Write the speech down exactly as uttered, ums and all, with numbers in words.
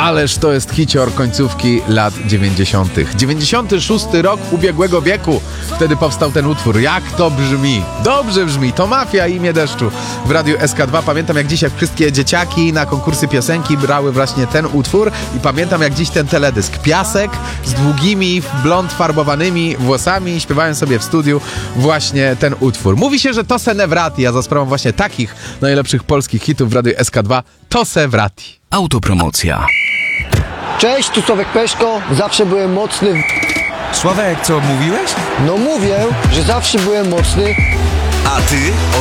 Ależ to jest hicior końcówki lat dziewięćdziesiątych. dziewięćdziesiąty szósty rok ubiegłego wieku. Wtedy powstał ten utwór. Jak to brzmi? Dobrze brzmi. To Mafia i Imię Deszczu w Radiu S K dwa. Pamiętam, jak dzisiaj wszystkie dzieciaki na konkursy piosenki brały właśnie ten utwór i pamiętam, jak dziś ten teledysk. Piasek z długimi, w blond farbowanymi włosami śpiewają sobie w studiu właśnie ten utwór. Mówi się, że to se ne vrati, a za sprawą właśnie takich najlepszych polskich hitów w Radiu S K dwa to se vrati. Autopromocja. Cześć, tu Sławek Peszko. Zawsze byłem mocny w... Sławek, co mówiłeś? No mówię, że zawsze byłem mocny. A ty?